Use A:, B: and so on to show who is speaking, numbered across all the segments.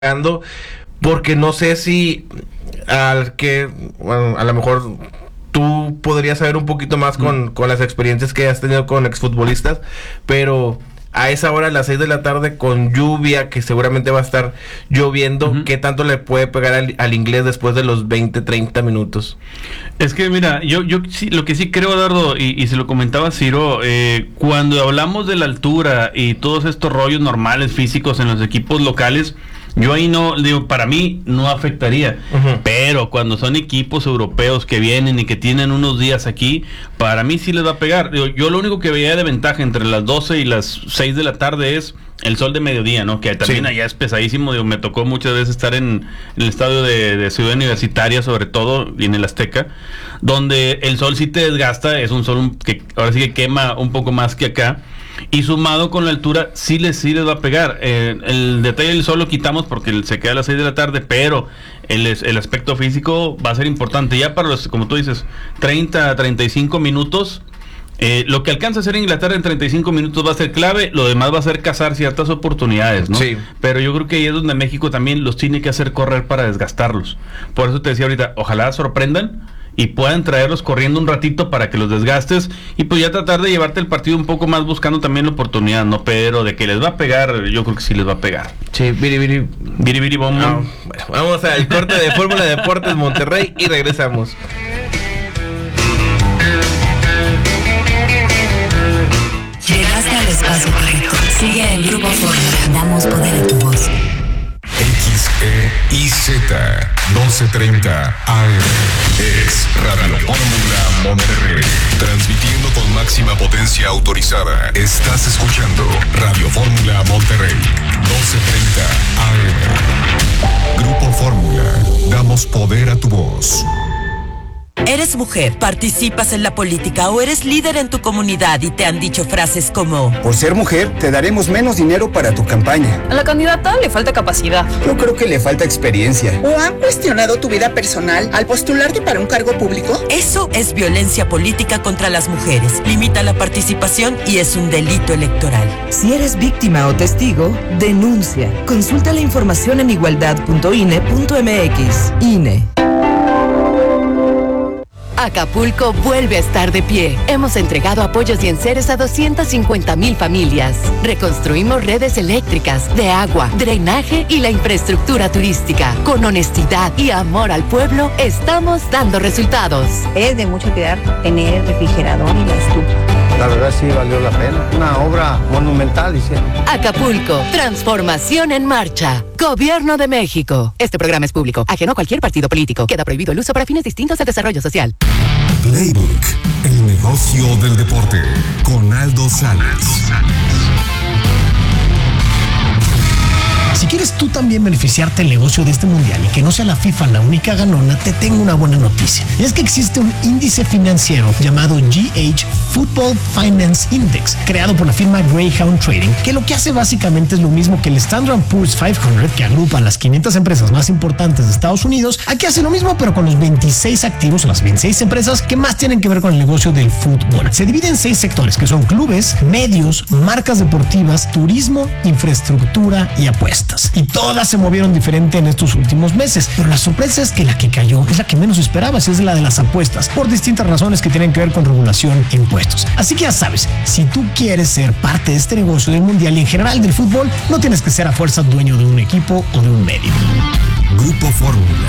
A: porque no sé si bueno, a lo mejor tú podrías saber un poquito más con las experiencias que has tenido con exfutbolistas, pero a esa hora, a las 6 de la tarde, con lluvia, que seguramente va a estar lloviendo, ¿qué tanto le puede pegar al inglés después de los 20, 30 minutos?
B: Es que mira, yo sí, lo que sí creo, Eduardo, y se lo comentaba Ciro, cuando hablamos de la altura y todos estos rollos normales físicos en los equipos locales, yo ahí no, digo, para mí no afectaría, pero cuando son equipos europeos que vienen y que tienen unos días aquí, para mí sí les va a pegar. Digo, yo lo único que veía de ventaja entre las 12 y las 6 de la tarde es el sol de mediodía, ¿no? Que también allá es pesadísimo. Digo, me tocó muchas veces estar en el estadio de Ciudad Universitaria, sobre todo, y en el Azteca, donde el sol sí te desgasta, es un sol que ahora sí que quema un poco más que acá. Y sumado con la altura, sí les va a pegar. El detalle del sol lo quitamos porque se queda a las 6 de la tarde, pero el aspecto físico va a ser importante. Ya para los, como tú dices, 30, 35 minutos, lo que alcanza a hacer Inglaterra en 35 minutos va a ser clave. Lo demás va a ser cazar ciertas oportunidades, ¿no? Sí. Pero yo creo que ahí es donde México también los tiene que hacer correr para desgastarlos. Por eso te decía ahorita, ojalá sorprendan y puedan traerlos corriendo un ratito para que los desgastes y pues ya tratar de llevarte el partido un poco más buscando también la oportunidad, ¿no? Pero de que les va a pegar, yo creo que sí les va a pegar.
A: Sí, biri bom. No. Bueno, vamos al corte de Fórmula Deportes Monterrey y regresamos.
C: Llegaste al espacio correcto. Sigue el Grupo Fórmula. Damos poder a tu voz.
D: XEIZ 1230 AM es Radio Fórmula Monterrey, transmitiendo con máxima potencia autorizada. Estás escuchando Radio Fórmula Monterrey 1230 AM. Grupo Fórmula, damos poder a tu voz.
C: ¿Eres mujer, participas en la política o eres líder en tu comunidad y te han dicho frases como:
E: por ser mujer, te daremos menos dinero para tu campaña?
F: A la candidata le falta capacidad.
E: Yo creo que le falta experiencia.
G: ¿O han cuestionado tu vida personal al postularte para un cargo público?
C: Eso es violencia política contra las mujeres. Limita la participación y es un delito electoral.
H: Si eres víctima o testigo, denuncia. Consulta la información en igualdad.ine.mx. INE.
I: Acapulco vuelve a estar de pie. Hemos entregado apoyos y enseres a 250,000 familias. Reconstruimos redes eléctricas, de agua, drenaje y la infraestructura turística. Con honestidad y amor al pueblo, estamos dando resultados.
J: Es de mucho cuidar tener el refrigerador y la estufa.
K: La verdad sí valió la pena. Una obra monumental, dice.
I: Acapulco, transformación en marcha. Gobierno de México. Este programa es público, ajeno a cualquier partido político. Queda prohibido el uso para fines distintos de desarrollo social.
D: Playbook, el negocio del deporte, con Aldo Salas.
L: Si quieres tú también beneficiarte del negocio de este mundial y que no sea la FIFA la única ganona, te tengo una buena noticia. Y es que existe un índice financiero llamado GH Football Finance Index, creado por la firma Greyhound Trading, que lo que hace básicamente es lo mismo que el Standard & Poor's 500, que agrupa a las 500 empresas más importantes de Estados Unidos. Aquí hace lo mismo, pero con los 26 activos o las 26 empresas que más tienen que ver con el negocio del fútbol. Se divide en 6 sectores, que son clubes, medios, marcas deportivas, turismo, infraestructura y apuestas. Y todas se movieron diferente en estos últimos meses, pero la sorpresa es que la que cayó es la que menos esperabas, y es la de las apuestas, por distintas razones que tienen que ver con regulación e impuestos. Así que ya sabes, si tú quieres ser parte de este negocio del mundial y en general del fútbol, no tienes que ser a fuerza dueño de un equipo o de un medio.
D: Grupo Fórmula.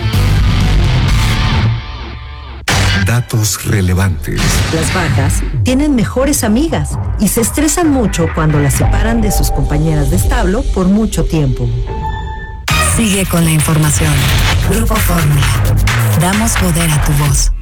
D: Datos relevantes.
H: Las vacas tienen mejores amigas y se estresan mucho cuando las separan de sus compañeras de establo por mucho tiempo.
C: Sigue con la información. Grupo Fórmula. Damos poder a tu voz.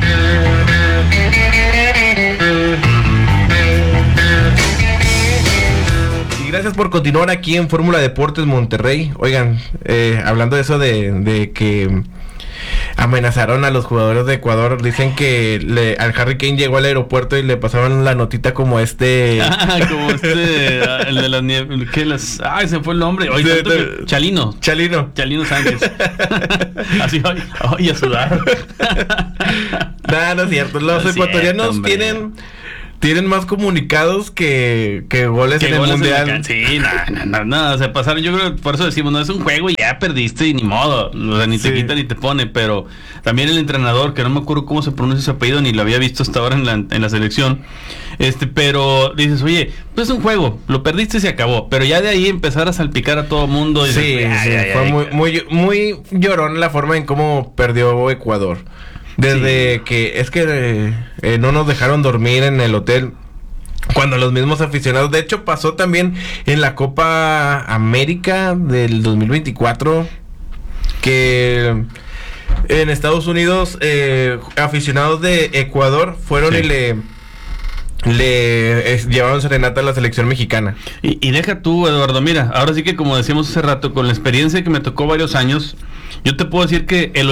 A: Y gracias por continuar aquí en Fórmula Deportes Monterrey. Oigan, hablando de eso de que amenazaron a los jugadores de Ecuador, dicen que al Harry Kane llegó al aeropuerto y le pasaron la notita como
B: el de las nieves, se fue el nombre. Oye, Chalino Sánchez. Así, a sudar.
A: No es cierto. Los ecuatorianos tienen tienen más comunicados que goles en el Mundial.
B: Sí, no, se pasaron. Yo creo que por eso decimos, no es un juego y ya perdiste y ni modo. O sea, ni te quita ni te pone. Pero también el entrenador, que no me acuerdo cómo se pronuncia su apellido, ni lo había visto hasta ahora en la selección. Pero dices, oye, pues es un juego, lo perdiste y se acabó. Pero ya de ahí empezar a salpicar a todo mundo. Dices,
A: fue muy llorón la forma en cómo perdió Ecuador. Desde que no nos dejaron dormir en el hotel, cuando los mismos aficionados, de hecho pasó también en la Copa América del 2024, que en Estados Unidos aficionados de Ecuador fueron y le llevaron serenata a la selección mexicana.
B: Y deja tú, Eduardo, mira, ahora sí que como decíamos hace rato, con la experiencia que me tocó varios años, yo te puedo decir que el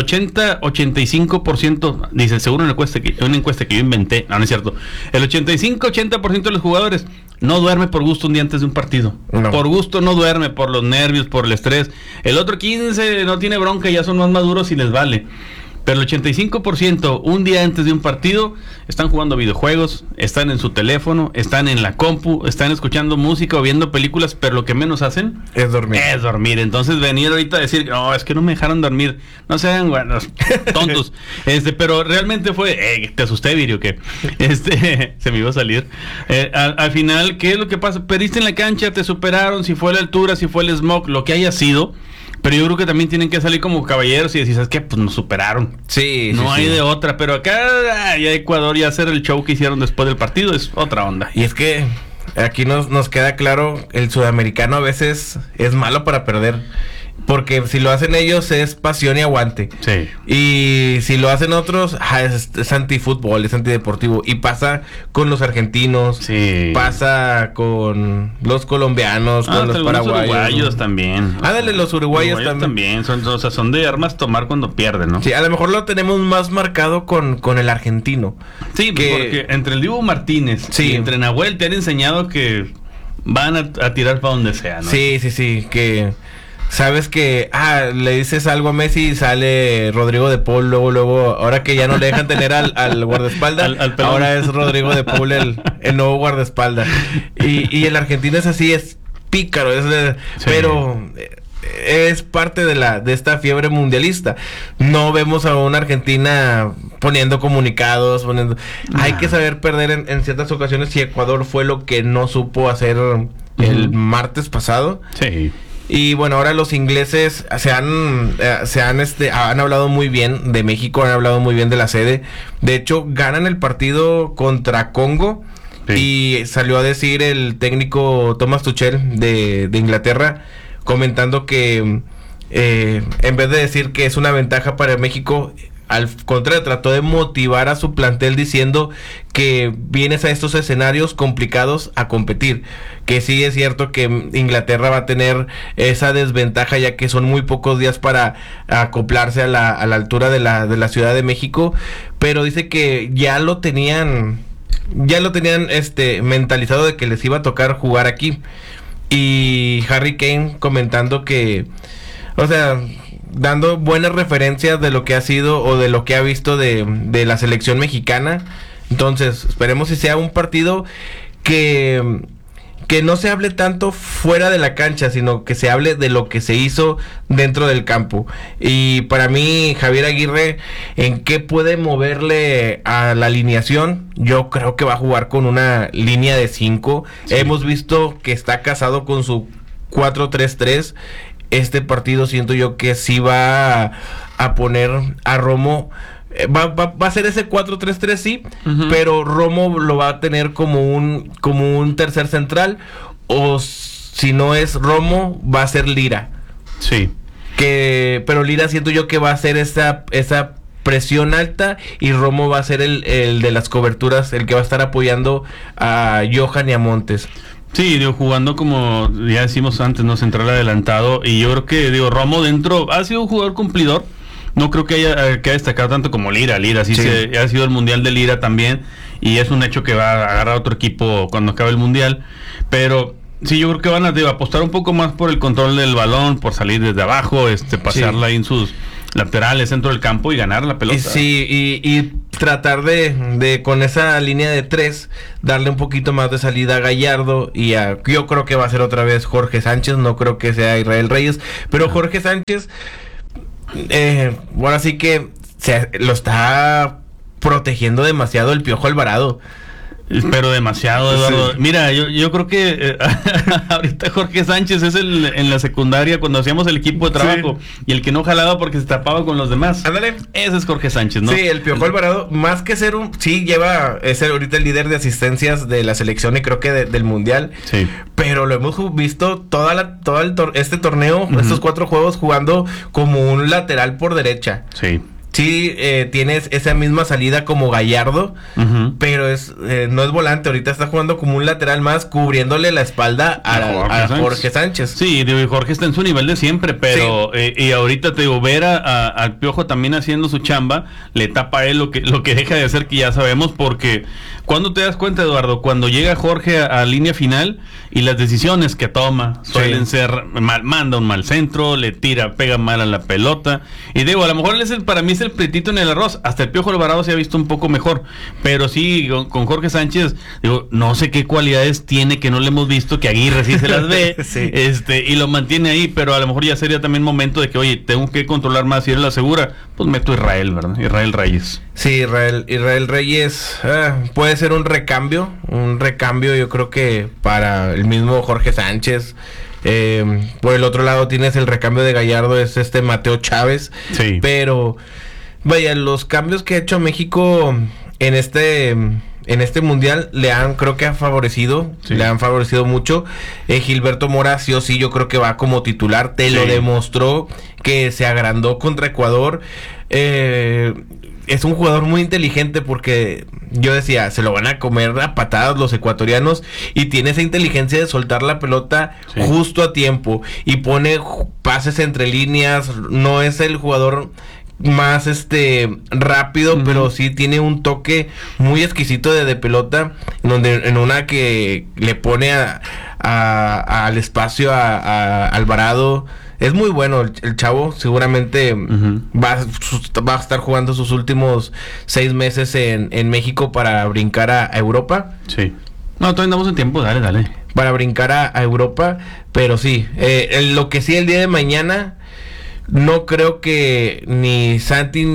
B: 80-85%, dice, seguro una encuesta que yo inventé, no es cierto, el 85-80% de los jugadores no duerme por gusto un día antes de un partido. No. Por gusto no duerme, por los nervios, por el estrés. El otro 15% no tiene bronca, ya son más maduros y les vale. Pero el 85% un día antes de un partido están jugando videojuegos, están en su teléfono, están en la compu, están escuchando música o viendo películas, pero lo que menos hacen
A: es dormir.
B: Entonces venir ahorita a decir, no, es que no me dejaron dormir, no sean buenos, tontos. Pero realmente fue, te asusté, Virio, que se me iba a salir. Al final, ¿qué es lo que pasa? Perdiste en la cancha, te superaron, si fue la altura, si fue el smog, lo que haya sido. Pero yo creo que también tienen que salir como caballeros y decir, ¿sabes qué? Pues nos superaron.
A: Sí.
B: No hay de otra. Pero acá, ya Ecuador, ya hacer el show que hicieron después del partido es otra onda.
A: Y es que aquí nos queda claro, el sudamericano a veces es malo para perder. Porque si lo hacen ellos es pasión y aguante.
B: Sí.
A: Y si lo hacen otros, es antifútbol, es antideportivo. Y pasa con los argentinos, pasa con los colombianos, con los paraguayos.
B: Los uruguayos también.
A: Los uruguayos también.
B: Son de armas tomar cuando pierden, ¿no?
A: Sí, a lo mejor lo tenemos más marcado con el argentino.
B: Sí, porque entre el Dibu Martínez y entre Nahuel te han enseñado que van a tirar para donde sea, ¿no?
A: Sí, que... Sabes que, le dices algo a Messi y sale Rodrigo de Paul, luego, ahora que ya no le dejan tener al guardaespaldas, ahora es Rodrigo de Paul el nuevo guardaespaldas. Y el argentino es así, es pícaro, pero es parte de esta fiebre mundialista. No vemos a una Argentina poniendo comunicados, hay que saber perder en ciertas ocasiones, y Ecuador fue lo que no supo hacer el martes pasado.
B: Sí.
A: Y bueno, ahora los ingleses han hablado muy bien de México, han hablado muy bien de la sede. De hecho, ganan el partido contra Congo. Y salió a decir el técnico Thomas Tuchel de Inglaterra, comentando que en vez de decir que es una ventaja para México, al contrario, trató de motivar a su plantel diciendo que vienes a estos escenarios complicados a competir, que sí es cierto que Inglaterra va a tener esa desventaja, ya que son muy pocos días para acoplarse a la altura de la Ciudad de México, pero dice que ya lo tenían mentalizado de que les iba a tocar jugar aquí. Y Harry Kane comentando que, o sea, dando buenas referencias de lo que ha sido o de lo que ha visto de la selección mexicana. Entonces, esperemos si sea un partido que no se hable tanto fuera de la cancha, sino que se hable de lo que se hizo dentro del campo. Y para mí, Javier Aguirre, ¿en qué puede moverle a la alineación? Yo creo que va a jugar con una línea de 5. Sí. Hemos visto que está casado con su 4-3-3. Este partido siento yo que sí va a poner a Romo, va a ser ese 4-3-3, sí, pero Romo lo va a tener como un tercer central, o si no es Romo, va a ser Lira.
B: Sí.
A: Pero Lira siento yo que va a hacer esa presión alta, y Romo va a ser el de las coberturas, el que va a estar apoyando a Johan y a Montes.
B: Sí, jugando como ya decimos antes, no, central adelantado, y yo creo que Romo dentro ha sido un jugador cumplidor. No creo que haya destacado tanto como Lira. Ha sido el mundial de Lira también, y es un hecho que va a agarrar otro equipo cuando acabe el mundial. Pero sí, yo creo que van a apostar un poco más por el control del balón, por salir desde abajo, pasearla ahí en sus laterales, centro del campo y ganar la pelota.
A: Sí, y tratar de con esa línea de 3 darle un poquito más de salida a Gallardo yo creo que va a ser otra vez Jorge Sánchez, no creo que sea Israel Reyes, pero Jorge Sánchez ahora sí que lo está protegiendo demasiado el Piojo Alvarado.
B: Pero demasiado, Eduardo.
A: Sí.
B: Mira, yo creo que ahorita Jorge Sánchez es en la secundaria cuando hacíamos el equipo de trabajo, y el que no jalaba porque se tapaba con los demás.
A: Ándale.
B: Ese es Jorge Sánchez, ¿no?
A: Sí, el Piojo Alvarado, más que ser es ahorita el líder de asistencias de la selección y creo que del Mundial.
B: Sí.
A: Pero lo hemos visto este torneo, estos 4 juegos jugando como un lateral por derecha.
B: Sí.
A: Sí, tienes esa misma salida como Gallardo, pero no es volante. Ahorita está jugando como un lateral más, cubriéndole la espalda a Jorge Sánchez.
B: Sí, digo, y Jorge está en su nivel de siempre, pero sí. Y ahorita te digo, ver al Piojo también haciendo su chamba, le tapa a él lo que deja de hacer, que ya sabemos, porque cuando te das cuenta, Eduardo, cuando llega Jorge a línea final y las decisiones que toma suelen ser manda un mal centro, le pega mal a la pelota, y digo, a lo mejor para mí es el pretito en el arroz. Hasta el Piojo Alvarado se ha visto un poco mejor, pero sí, con Jorge Sánchez, digo, no sé qué cualidades tiene que no le hemos visto, que Aguirre sí se las ve, sí. Y lo mantiene ahí, pero a lo mejor ya sería también momento de que, oye, tengo que controlar más, si él la asegura, pues meto a Israel, ¿verdad? Israel Reyes. Sí,
A: Israel Reyes puede ser un recambio, yo creo que para el mismo Jorge Sánchez. Por el otro lado tienes el recambio de Gallardo, es Mateo Chávez.
B: Sí.
A: Pero vaya, los cambios que ha hecho México en este mundial creo que ha favorecido, sí. Le han favorecido mucho. Gilberto Mora sí o sí yo creo que va como titular, lo demostró, que se agrandó contra Ecuador. Es un jugador muy inteligente, porque yo decía, se lo van a comer a patadas los ecuatorianos, y tiene esa inteligencia de soltar la pelota justo a tiempo y pone pases entre líneas. No es el jugador más rápido, pero sí tiene un toque muy exquisito de pelota, donde en una que le pone al espacio a Alvarado. Es muy bueno el chavo, seguramente va a estar jugando sus últimos 6 meses en México para brincar a Europa.
B: Sí. No, todavía andamos en tiempo, dale.
A: Para brincar a Europa, pero sí, lo que sí, el día de mañana no creo que ni Santi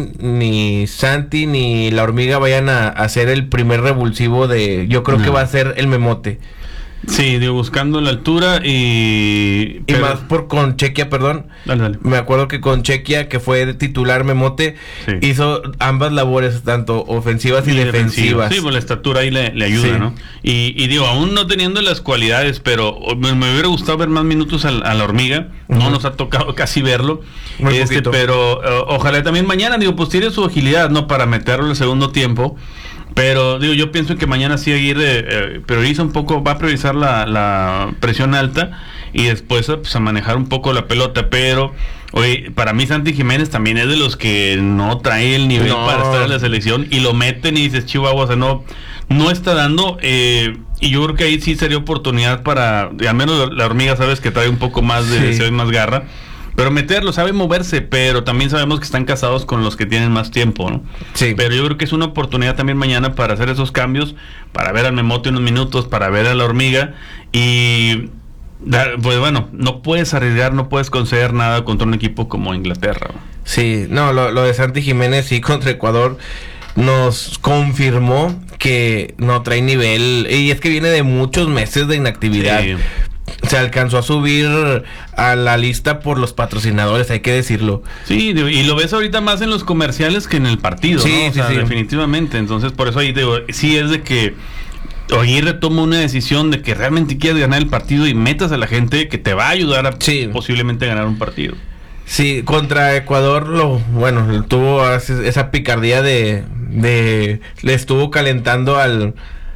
A: ni la Hormiga vayan a hacer el primer revulsivo yo creo que va a ser el Memote.
B: Sí, buscando la altura y
A: más con Chequia, perdón.
B: Dale.
A: Me acuerdo que con Chequia, que fue titular Memote, hizo ambas labores, tanto ofensivas y defensivas.
B: Sí, pues la estatura ahí le ayuda, ¿no? Y aún no teniendo las cualidades, pero me hubiera gustado ver más minutos a la Hormiga. No nos ha tocado casi verlo. Pero ojalá también mañana, pues tiene su agilidad, ¿no? Para meterlo en el segundo tiempo. Pero yo pienso que mañana sí Aguirre prioriza un poco, va a priorizar la presión alta, y después pues a manejar un poco la pelota. Pero oye, para mí Santi Jiménez también es de los que no trae el nivel para estar en la selección, y lo meten y dices, Chihuahua, o sea, no está dando, y yo creo que ahí sí sería oportunidad para, al menos la Hormiga, sabes que trae un poco más de deseo y más garra, pero meterlo, sabe moverse, pero también sabemos que están casados con los que tienen más tiempo, ¿no?
A: Sí.
B: Pero yo creo que es una oportunidad también mañana para hacer esos cambios, para ver al Memote unos minutos, para ver a la Hormiga, y pues bueno, no puedes arriesgar, no puedes conceder nada contra un equipo como Inglaterra, ¿no?
A: Sí, no, lo de Santi Jiménez sí contra Ecuador nos confirmó que no trae nivel, y es que viene de muchos meses de inactividad.
B: Sí.
A: Se alcanzó a subir a la lista por los patrocinadores, hay que decirlo.
B: Sí, y lo ves ahorita más en los comerciales que en el partido,
A: sí,
B: ¿no? O sea,
A: sí.
B: Definitivamente. Entonces, por eso ahí sí es de que Aguirre toma una decisión de que realmente quieres ganar el partido y metas a la gente que te va a ayudar a posiblemente ganar un partido. Sí, contra Ecuador tuvo esa picardía le estuvo calentando al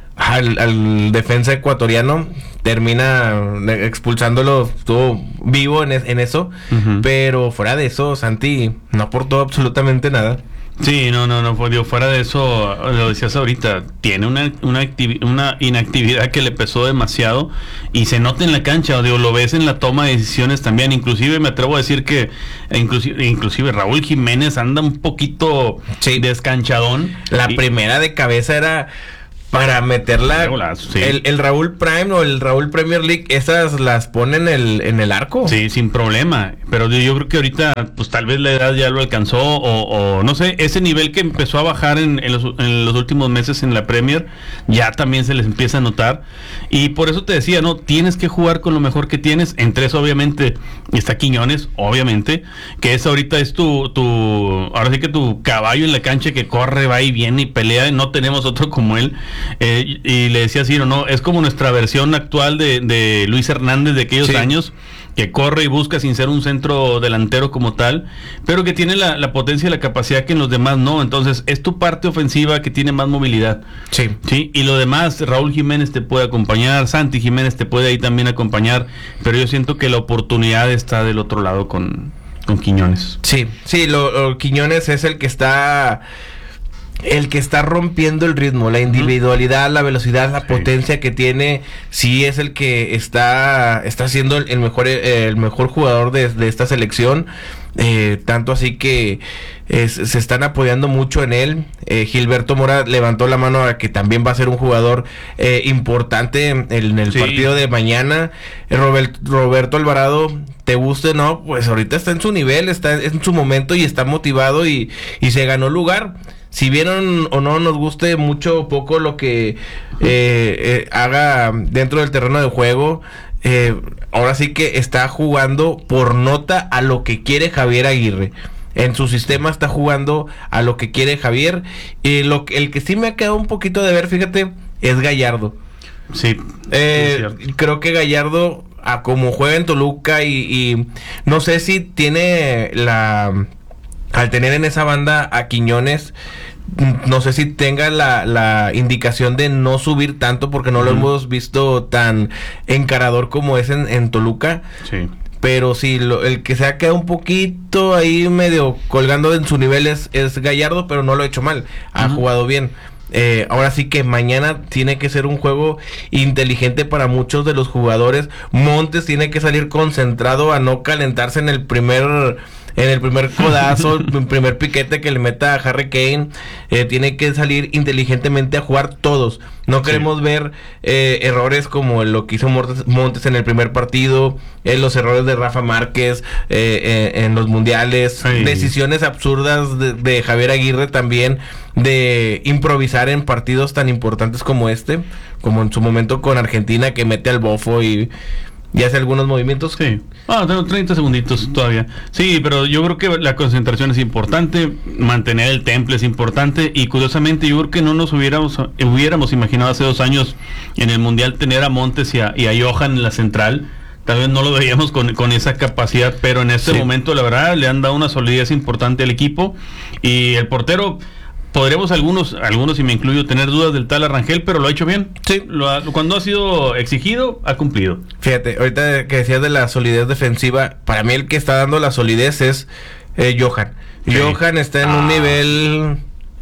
B: defensa ecuatoriano, termina expulsándolo, estuvo vivo en eso, pero fuera de eso, Santi no aportó absolutamente nada. Sí, no, fuera de eso, lo decías ahorita, tiene una inactividad que le pesó demasiado y se nota en la cancha, lo ves en la toma de decisiones también, inclusive me atrevo a decir que inclusive Raúl Jiménez anda un poquito descanchadón.
A: La primera de cabeza era para meterla,
B: sí.
A: el Raúl Prime o el Raúl Premier League, esas las ponen en el arco.
B: Sí, sin problema, pero yo creo que ahorita pues tal vez la edad ya lo alcanzó o no sé, ese nivel que empezó a bajar en los últimos meses en la Premier, ya también se les empieza a notar, y por eso te decía, ¿no? Tienes que jugar con lo mejor que tienes. Entre eso obviamente está Quiñones, obviamente, que ahorita es ahora sí que tu caballo en la cancha, que corre, va y viene y pelea, no tenemos otro como él. Y le decía Ciro, no, es como nuestra versión actual de Luis Hernández de aquellos años, que corre y busca sin ser un centro delantero como tal, pero que tiene la potencia y la capacidad que en los demás no. Entonces es tu parte ofensiva que tiene más movilidad. Sí, y lo demás, Raúl Jiménez te puede acompañar, Santi Jiménez te puede ahí también acompañar, pero yo siento que la oportunidad está del otro lado con Quiñones. Sí,
A: Quiñones es el que está rompiendo el ritmo, la individualidad, la velocidad, la potencia que tiene. Sí, es el que está siendo el mejor jugador de esta selección, tanto así que se están apoyando mucho en él. Gilberto Mora levantó la mano a que también va a ser un jugador importante en el partido de mañana. Roberto Alvarado, te guste, no, pues ahorita está en su nivel, está en su momento y está motivado y se ganó lugar. Si vieron o no nos guste mucho o poco lo que haga dentro del terreno de juego, ahora sí que está jugando por nota a lo que quiere Javier Aguirre. En su sistema está jugando a lo que quiere Javier. El que sí me ha quedado un poquito de ver, fíjate, es Gallardo.
B: Sí.
A: Creo que Gallardo, a como juega en Toluca y no sé si tiene al tener en esa banda a Quiñones, no sé si tenga la indicación de no subir tanto, porque no lo hemos visto tan encarador como es en Toluca. Sí. Pero sí, el que se ha quedado un poquito ahí medio colgando en su nivel es Gallardo, pero no lo ha hecho mal, ha jugado bien. Ahora sí que mañana tiene que ser un juego inteligente para muchos de los jugadores. Montes tiene que salir concentrado a no calentarse en el primer codazo, el primer piquete que le meta a Harry Kane. Tiene que salir inteligentemente a jugar todos. No queremos ver errores como lo que hizo Montes en el primer partido, los errores de Rafa Márquez en los mundiales, decisiones absurdas de Javier Aguirre también, de improvisar en partidos tan importantes como como en su momento con Argentina, que mete al bofo y hace algunos movimientos. Sí.
B: Tengo 30 segunditos todavía. Sí, pero yo creo que la concentración es importante, mantener el temple es importante, y curiosamente yo creo que no nos hubiéramos imaginado hace 2 años en el Mundial tener a Montes y a Johan en la central. Tal vez no lo veíamos con esa capacidad, pero en este momento la verdad le han dado una solidez importante al equipo. Y el portero, podríamos algunos, y me incluyo, tener dudas del tal Arrangel, pero lo ha hecho bien. Sí. Cuando ha sido exigido, ha cumplido.
A: Fíjate, ahorita que decías de la solidez defensiva, para mí el que está dando la solidez es Johan. Sí. Johan está en un nivel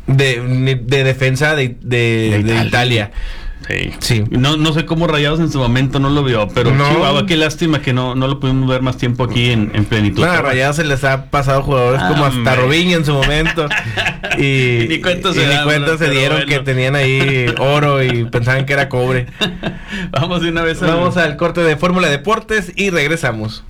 A: de defensa de Italia.
B: Sí. No sé cómo Rayados en su momento no lo vio, pero Chihuahua, qué lástima que no lo pudimos ver más tiempo aquí en plenitud.
A: A Rayados se les ha pasado jugadores como hasta Robinho en su momento y ni cuenta se dieron que tenían ahí oro y pensaban que era cobre.
B: Vamos de una vez
A: Vamos al corte de Fórmula Deportes y regresamos.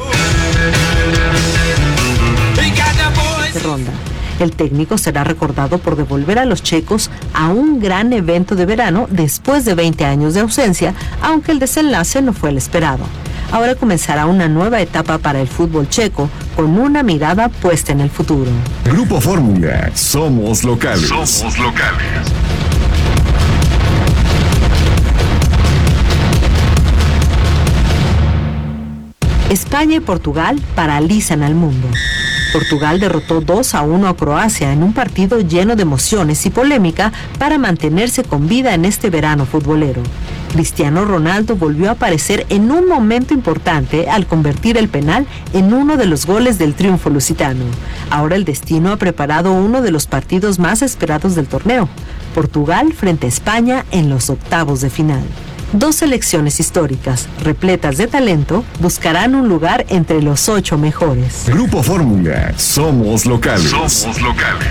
H: Ronda. El técnico será recordado por devolver a los checos a un gran evento de verano después de 20 años de ausencia, aunque el desenlace no fue el esperado. Ahora comenzará una nueva etapa para el fútbol checo, con una mirada puesta en el futuro.
D: Grupo Fórmula, somos locales.
H: España y Portugal paralizan al mundo. Portugal derrotó 2-1 a Croacia en un partido lleno de emociones y polémica para mantenerse con vida en este verano futbolero. Cristiano Ronaldo volvió a aparecer en un momento importante al convertir el penal en uno de los goles del triunfo lusitano. Ahora el destino ha preparado uno de los partidos más esperados del torneo: Portugal frente a España en los octavos de final. Dos selecciones históricas, repletas de talento, buscarán un lugar entre los 8 mejores.
D: Grupo Fórmula, somos locales. Somos locales.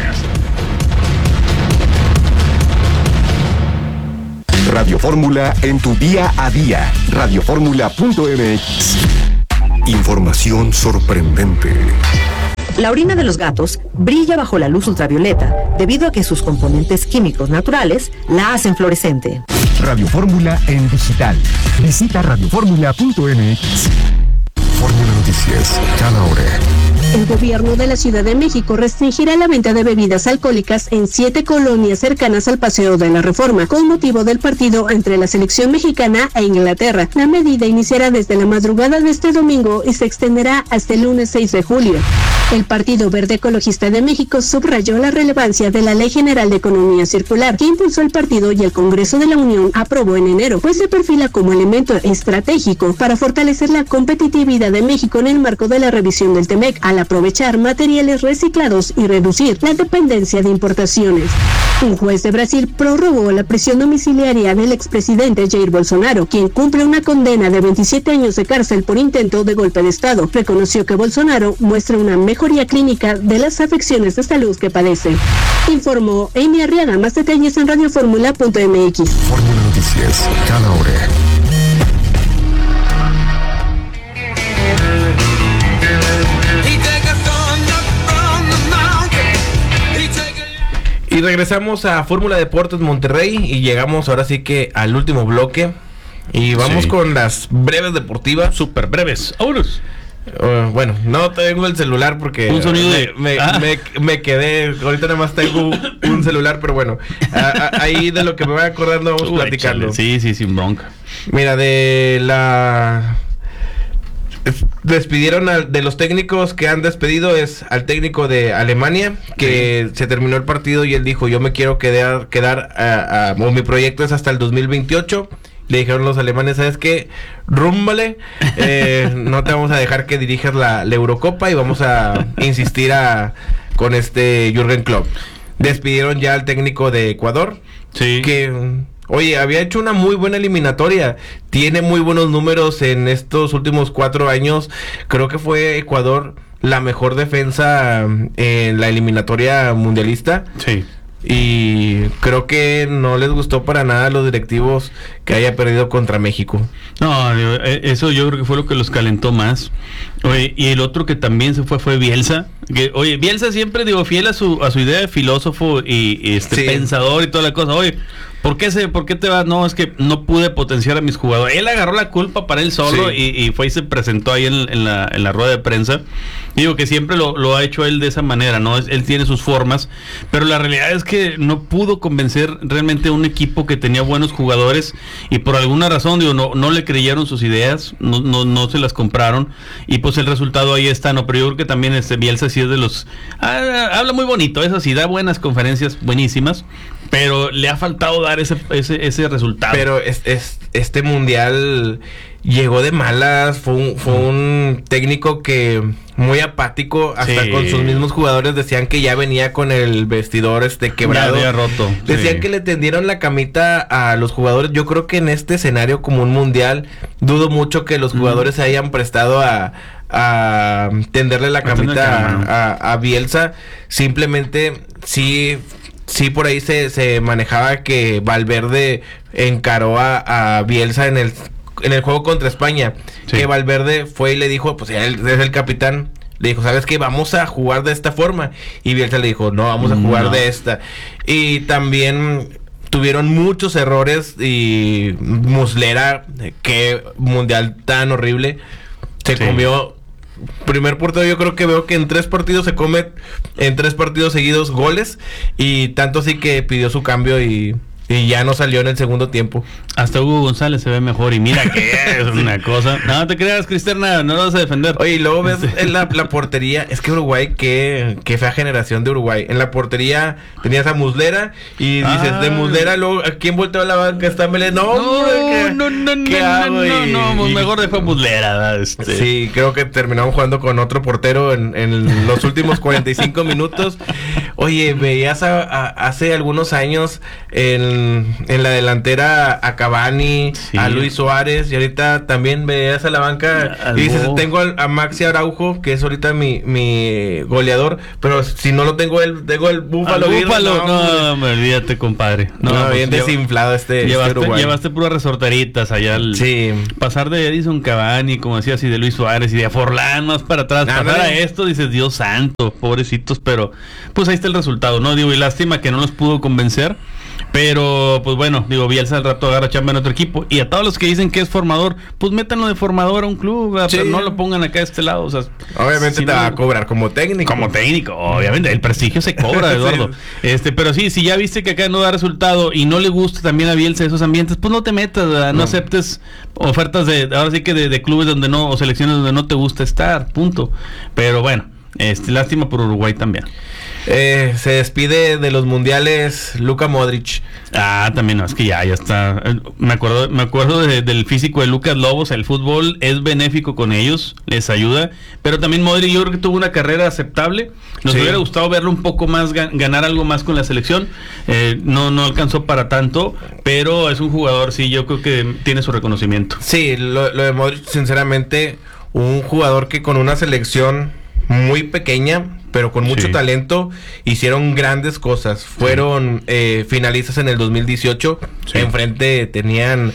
D: Radio Fórmula en tu día a día. Radioformula.mx. Información sorprendente.
H: La orina de los gatos brilla bajo la luz ultravioleta debido a que sus componentes químicos naturales la hacen fluorescente.
D: Radio Fórmula en digital. Visita radioformula.mx. Fórmula Noticias, cada hora.
M: El gobierno de la Ciudad de México restringirá la venta de bebidas alcohólicas en 7 colonias cercanas al Paseo de la Reforma, con motivo del partido entre la selección mexicana e Inglaterra. La medida iniciará desde la madrugada de este domingo y se extenderá hasta el lunes 6 de julio. El Partido Verde Ecologista de México subrayó la relevancia de la Ley General de Economía Circular, que impulsó el partido y el Congreso de la Unión aprobó en enero, pues se perfila como elemento estratégico para fortalecer la competitividad de México en el marco de la revisión del TEMEC, al aprovechar materiales reciclados y reducir la dependencia de importaciones. Un juez de Brasil prorrogó la prisión domiciliaria del expresidente Jair Bolsonaro, quien cumple una condena de 27 años de cárcel por intento de golpe de Estado. Reconoció que Bolsonaro muestra una mejoría clínica de las afecciones de salud que padece. Informó Amy Arriaga. Más detalles en radioformula.mx.
D: Fórmula Noticias, cada hora.
A: Y regresamos a Fórmula Deportes Monterrey y llegamos ahora sí que al último bloque y vamos con las breves deportivas.
B: Súper breves. ¡Vámonos!
A: Bueno, no tengo el celular porque
B: un sonido
A: me quedé, ahorita nada más tengo un celular, pero bueno, ahí de lo que me voy acordando vamos platicando.
B: Sí, sin bronca.
A: Mira, despidieron de los técnicos que han despedido es al técnico de Alemania, que se terminó el partido y él dijo: yo me quiero quedar o mi proyecto es hasta el 2028. Le dijeron los alemanes: ¿sabes qué? Rúmbale, no te vamos a dejar que dirijas la Eurocopa y vamos a insistir con Jürgen Klopp. Despidieron ya al técnico de Ecuador, que oye, había hecho una muy buena eliminatoria, tiene muy buenos números en estos últimos 4 años. Creo que fue Ecuador la mejor defensa en la eliminatoria mundialista.
B: Sí.
A: Y creo que no les gustó para nada a los directivos que haya perdido contra México.
B: No, eso yo creo que fue lo que los calentó más. Oye, y el otro que también se fue Bielsa. Oye, Bielsa siempre, fiel a su idea de filósofo y pensador y toda la cosa. Oye, ¿por qué te vas? No, es que no pude potenciar a mis jugadores. Él agarró la culpa para él solo y fue y se presentó ahí en la rueda de prensa. Digo que siempre lo ha hecho él de esa manera, ¿no? Él tiene sus formas, pero la realidad es que no pudo convencer realmente a un equipo que tenía buenos jugadores y por alguna razón, no le creyeron sus ideas, no se las compraron y pues el resultado ahí está, ¿no? Pero yo creo que también Bielsa sí es de los... habla muy bonito, eso sí, da buenas conferencias buenísimas, pero le ha faltado dar ese resultado.
A: Pero este mundial llegó de malas, fue un técnico que muy apático, hasta con sus mismos jugadores decían que ya venía con el vestidor quebrado.
B: Ya había roto.
A: Decían que le tendieron la camita a los jugadores. Yo creo que en este escenario como un mundial, dudo mucho que los jugadores se hayan prestado a tenderle la camita a Bielsa. Simplemente sí, por ahí se manejaba que Valverde encaró a Bielsa en el juego contra España, que Valverde fue y le dijo, pues él es el capitán, le dijo: ¿sabes qué? Vamos a jugar de esta forma. Y Bielsa le dijo: no, vamos a jugar de esta. Y también tuvieron muchos errores y Muslera, qué mundial tan horrible, se comió. Primer portero, yo creo que veo que en 3 partidos en 3 partidos seguidos goles, y tanto así que pidió su cambio y y ya no salió en el segundo tiempo.
B: Hasta Hugo González se ve mejor y mira que es una cosa. No te creas, Cristerna, no lo vas a defender.
A: Oye, y luego ves en la portería, es que Uruguay, qué fea generación de Uruguay. En la portería tenías a Muslera y dices, de Muslera, luego, ¿a quién volteó a la banca? Está Melé. No,
B: mejor dejó a Muslera.
A: Sí, creo que terminaron jugando con otro portero en los últimos 45 minutos. Oye, veías hace algunos años en la delantera a Cavani, sí, a Luis Suárez, y ahorita también veías a la banca y dices, tengo a Maxi Araujo, que es ahorita mi goleador, pero si no lo tengo tengo el Búfalo.
B: No, me olvídate, compadre.
A: No, bien desinflado
B: llevaste puras resorteritas allá
A: sí.
B: Pasar de Edison Cavani, como decías, y de Luis Suárez y de Forlán más para atrás, pasar a esto, dices, Dios santo, pobrecitos, pero pues ahí está el resultado, ¿no? Digo, y lástima que no los pudo convencer. Pero, pues bueno, Bielsa al rato agarra chamba en otro equipo. Y a todos los que dicen que es formador, pues métanlo de formador a un club, sí. Pero no lo pongan acá a este lado. O sea,
A: obviamente te va a cobrar como técnico.
B: Como técnico, obviamente. El prestigio se cobra, Eduardo. Sí. Pero sí, si ya viste que acá no da resultado y no le gusta también a Bielsa esos ambientes, pues no te metas, ¿verdad? No aceptes ofertas ahora sí que de clubes donde no, o selecciones donde no te gusta estar, punto. Pero bueno, lástima por Uruguay también.
A: Se despide de los mundiales Luka Modric.
B: También no, es que ya está. Me acuerdo del físico de Lucas Lobos. El fútbol es benéfico con ellos, les ayuda. Pero también Modric, yo creo que tuvo una carrera aceptable. Nos hubiera gustado verlo un poco más, ganar algo más con la selección. No alcanzó para tanto, pero es un jugador, sí, yo creo que tiene su reconocimiento.
A: Sí, lo de Modric, sinceramente, un jugador que con una selección muy pequeña, pero con mucho talento, hicieron grandes cosas. Fueron finalistas en el 2018. Sí. Enfrente tenían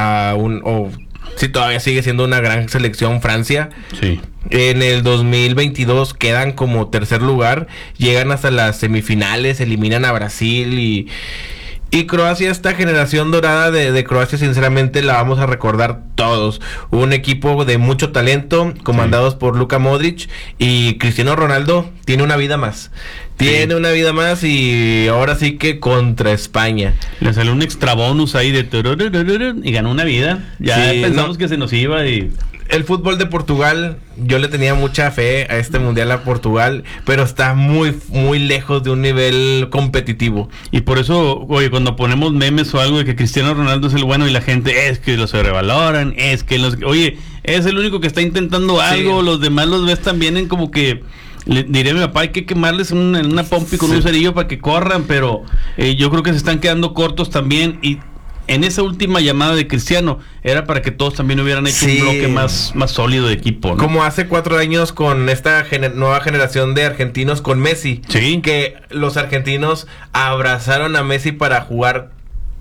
A: sí, todavía sigue siendo una gran selección, Francia.
B: Sí.
A: En el 2022 quedan como tercer lugar, llegan hasta las semifinales, eliminan a Brasil y Croacia, esta generación dorada de Croacia, sinceramente la vamos a recordar todos. Un equipo de mucho talento, comandados por Luka Modric, y Cristiano Ronaldo tiene una vida más. Tiene una vida más y ahora sí que contra España.
B: Le salió un extra bonus ahí y ganó una vida. Ya pensamos que se nos iba y...
A: El fútbol de Portugal, yo le tenía mucha fe a este mundial a Portugal, pero está muy, muy lejos de un nivel competitivo.
B: Y por eso, oye, cuando ponemos memes o algo de que Cristiano Ronaldo es el bueno y la gente es que lo sobrevaloran, oye, es el único que está intentando algo, los demás los ves también en como que... Le diré a mi papá, hay que quemarles en una pompi con un cerillo para que corran, pero yo creo que se están quedando cortos también. Y en esa última llamada de Cristiano era para que todos también hubieran hecho un bloque más sólido de equipo, ¿no?
A: Como hace 4 años con esta nueva generación de argentinos con Messi, que los argentinos abrazaron a Messi para jugar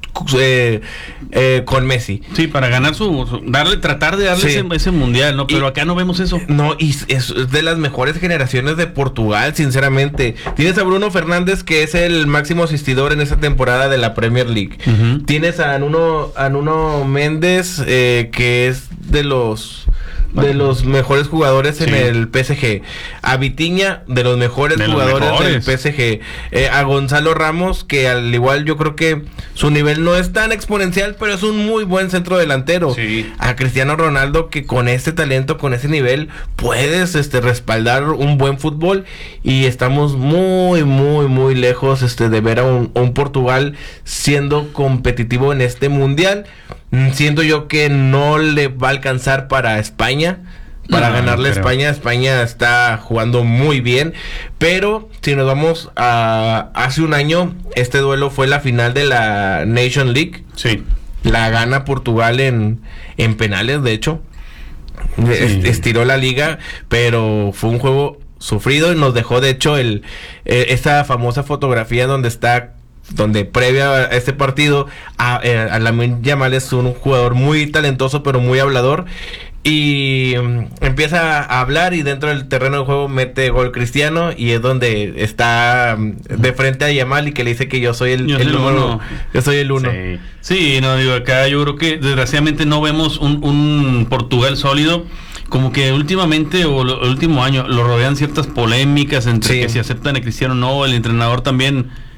A: con Messi.
B: Sí, para ganar tratar de darle ese mundial, ¿no? Pero acá no vemos eso.
A: No, y es de las mejores generaciones de Portugal, sinceramente. Tienes a Bruno Fernández, que es el máximo asistidor en esta temporada de la Premier League. Uh-huh. Tienes a Nuno Méndez, que es de los mejores jugadores en el PSG. A Vitinha, de los mejores jugadores del PSG. A Gonzalo Ramos, que al igual yo creo que su nivel no es tan exponencial, pero es un muy buen centro delantero. Sí. A Cristiano Ronaldo, que con este talento, con ese nivel, puedes respaldar un buen fútbol, y estamos muy, muy, muy lejos de ver a un Portugal siendo competitivo en este mundial. Siento yo que no le va a alcanzar para España, para ganarle a España. España está jugando muy bien, pero si nos vamos a hace un año, este duelo fue la final de la Nation League.
B: Sí.
A: La gana Portugal en penales, de hecho. Estiró la liga, pero fue un juego sufrido y nos dejó, de hecho, esta famosa fotografía donde previa a este partido Lamine Yamal es un jugador muy talentoso pero muy hablador, y empieza a hablar, y dentro del terreno de juego mete gol Cristiano, y es donde está de frente a Yamal y que le dice que yo soy el uno. Yo soy el uno.
B: Sí, no, digo, acá yo creo que desgraciadamente no vemos un Portugal sólido. Como que últimamente, o el último año, lo rodean ciertas polémicas entre que si aceptan a Cristiano o no, el entrenador también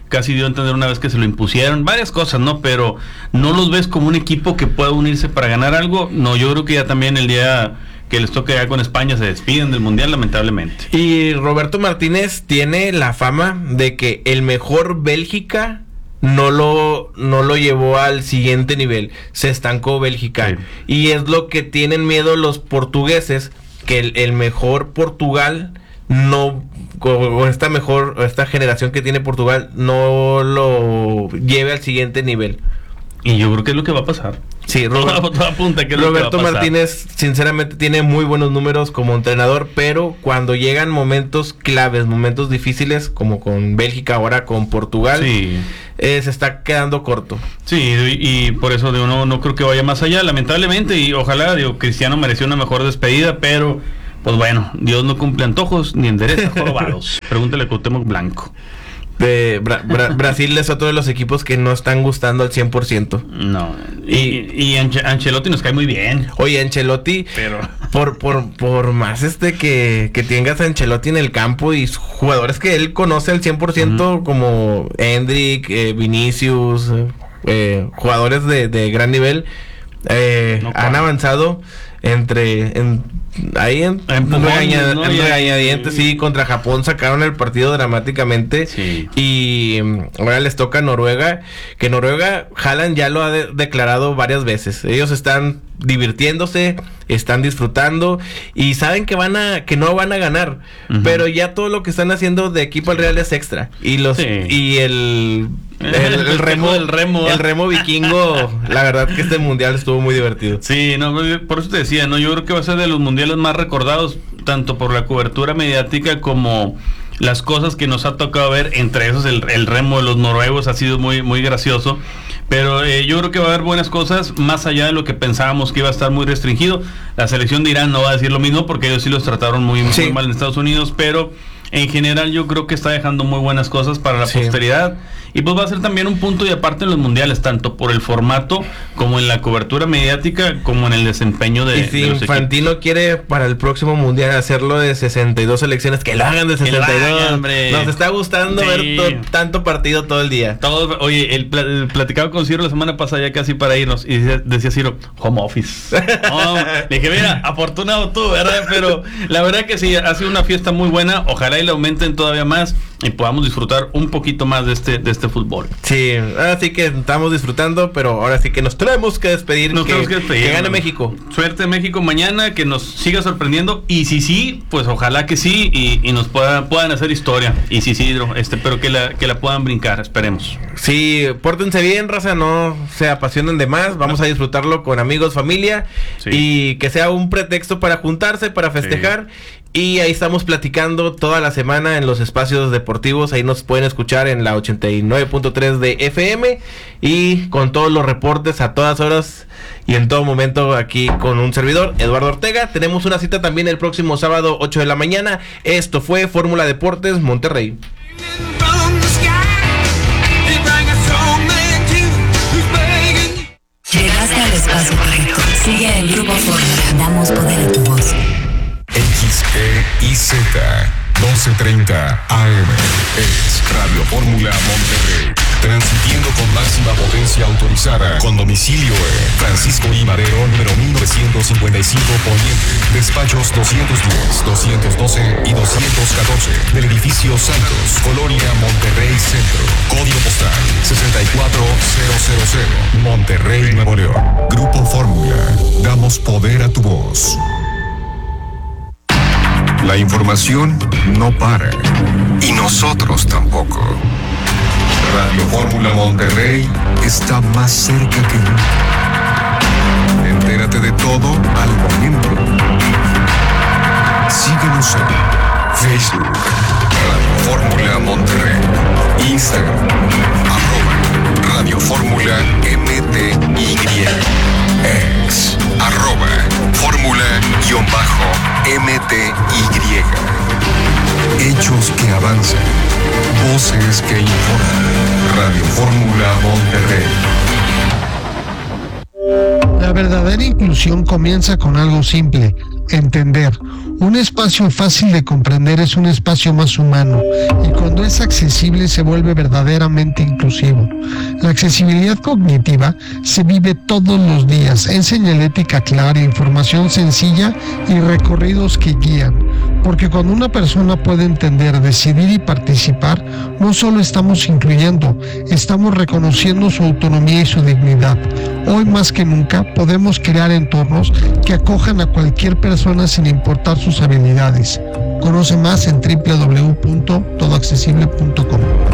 B: casi dio a entender una vez que se lo impusieron, varias cosas, ¿no? Pero no los ves como un equipo que pueda unirse para ganar algo. No, yo creo que ya también el día que les toque ya con España se despiden del Mundial, lamentablemente.
A: Y Roberto Martínez tiene la fama de que el mejor Bélgica no lo llevó al siguiente nivel, se estancó Bélgica. Sí. Y es lo que tienen miedo los portugueses, que el mejor Portugal no, o esta generación que tiene Portugal no lo lleve al siguiente nivel.
B: Y yo creo que es lo que va a pasar.
A: Sí, Roberto Martínez sinceramente tiene muy buenos números como entrenador, pero cuando llegan momentos claves, momentos difíciles, como con Bélgica, ahora con Portugal, sí, se está quedando corto.
B: Sí, y por eso no creo que vaya más allá, lamentablemente, y ojalá, Cristiano mereció una mejor despedida, pero pues bueno, Dios no cumple antojos ni endereza jorobados. Pregúntale a Cuauhtémoc Blanco.
A: Brasil es otro de los equipos que no están gustando al 100%.
B: No. Y Ancelotti nos cae muy bien.
A: Oye, Ancelotti, pero por más que tengas a Ancelotti en el campo y jugadores que él conoce al 100%, como Endrick, Vinicius, jugadores de gran nivel, han avanzado ahí en regañadientes, sí, contra Japón sacaron el partido dramáticamente, sí. Y ahora les toca Noruega, que Noruega, Haaland ya lo ha declarado varias veces, ellos están divirtiéndose, están disfrutando y saben que no van a ganar, pero ya todo lo que están haciendo de equipo al Real es extra, y el remo vikingo, la verdad que este mundial estuvo muy divertido.
B: Sí, no, por eso te decía, no, yo creo que va a ser de los mundiales más recordados, tanto por la cobertura mediática como las cosas que nos ha tocado ver, entre esos el remo de los noruegos ha sido muy, muy gracioso. Pero yo creo que va a haber buenas cosas, más allá de lo que pensábamos que iba a estar muy restringido. La selección de Irán no va a decir lo mismo, porque ellos sí los trataron muy mal en Estados Unidos, pero en general yo creo que está dejando muy buenas cosas para la posteridad. Y pues va a ser también un punto y aparte en los mundiales, tanto por el formato como en la cobertura mediática, como en el desempeño de
A: si
B: los
A: Infantino
B: equipos.
A: Quiere para el próximo mundial hacerlo de 62 selecciones, que lo hagan de 62. Nos está gustando ver tanto partido todo el día.
B: Oye, el platicaba con Ciro la semana pasada ya casi para irnos, y decía Ciro, home office. Le dije, mira, afortunado tú, ¿verdad? Pero la verdad que sí, ha sido una fiesta muy buena. Ojalá y la aumenten todavía más y podamos disfrutar un poquito más de este fútbol.
A: Sí, ahora sí que estamos disfrutando, pero ahora sí que nos tenemos que despedir. Que gane México.
B: Suerte México mañana, que nos siga sorprendiendo, y si sí, pues ojalá que sí, y nos puedan hacer historia, y si sí, pero que la puedan brincar, esperemos.
A: Sí, pórtense bien, raza, no se apasionen de más, vamos a disfrutarlo con amigos, familia, y que sea un pretexto para juntarse, para festejar. Y ahí estamos platicando toda la semana en los espacios deportivos. Ahí nos pueden escuchar en la 89.3 de FM y con todos los reportes a todas horas y en todo momento aquí con un servidor, Eduardo Ortega. Tenemos una cita también el próximo sábado 8 de la mañana. Esto fue Fórmula Deportes Monterrey.
N: Llegaste al espacio correcto. Sigue el Grupo Fórmula. Damos poder a tu voz.
D: XEIZ 1230 AM es Radio Fórmula Monterrey, transmitiendo con máxima potencia autorizada, con domicilio en Francisco I. Madero, número 1955 Poniente, despachos 210, 212 y 214 del edificio Santos, Colonia Monterrey Centro, código postal 64000, Monterrey, Nuevo León. Grupo Fórmula, damos poder a tu voz. La información no para, y nosotros tampoco. Radio Fórmula Monterrey está más cerca que nunca. Entérate de todo al momento. Síguenos en Facebook, Radio Fórmula Monterrey, Instagram, @Radio Fórmula MTY, ex, @Fórmula_MTY. Hechos que avanzan, voces que informan. Radio Fórmula Monterrey.
O: La verdadera inclusión comienza con algo simple: entender. Un espacio fácil de comprender es un espacio más humano, y cuando es accesible se vuelve verdaderamente inclusivo. La accesibilidad cognitiva se vive todos los días, en señalética clara, información sencilla y recorridos que guían. Porque cuando una persona puede entender, decidir y participar, no solo estamos incluyendo, estamos reconociendo su autonomía y su dignidad. Hoy más que nunca podemos crear entornos que acojan a cualquier persona sin importar sus habilidades. Conoce más en www.todoaccesible.com.